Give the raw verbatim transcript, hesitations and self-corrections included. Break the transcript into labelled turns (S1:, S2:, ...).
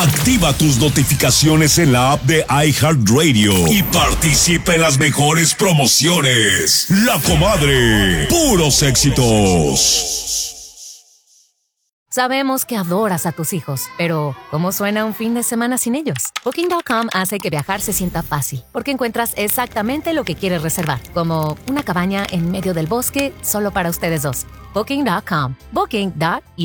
S1: Activa tus notificaciones en la app de iHeartRadio y participa en las mejores promociones. La Comadre, puros éxitos.
S2: Sabemos que adoras a tus hijos, pero ¿cómo suena un fin de semana sin ellos? Booking punto com hace que viajar se sienta fácil, porque encuentras exactamente lo que quieres reservar, como una cabaña en medio del bosque solo para ustedes dos. Booking punto com. Booking punto